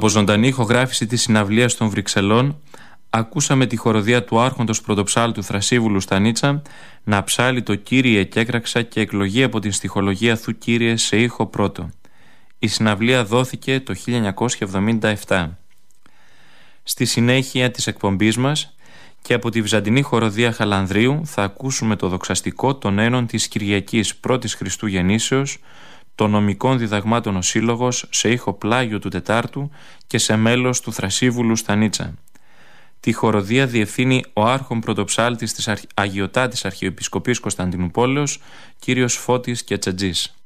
Από ζωντανή ηχογράφηση της συναυλίας των Βρυξελών ακούσαμε τη χοροδία του άρχοντος πρωτοψάλτου Θρασίβουλου Στανίτσα να ψάλει το «Κύριε κέκραξα» και εκλογή από την στιχολογία «Θου Κύριε» σε ήχο πρώτο. Η συναυλία δόθηκε το 1977. Στη συνέχεια της εκπομπής μας και από τη Βυζαντινή χοροδία Χαλανδρίου θα ακούσουμε το δοξαστικό των ένων της Κυριακής 1ης Χριστού Γεννήσεως, των νομικών διδαγμάτων ο Σύλλογος σε ήχο πλάγιο του Τετάρτου και σε μέλος του Θρασίβουλου Στανίτσα. Τη χοροδία διευθύνει ο άρχον πρωτοψάλτης της Αγιωτάτης Αρχιεπισκοπής Κωνσταντινουπόλεως, κύριος Φώτης Κετσετζής.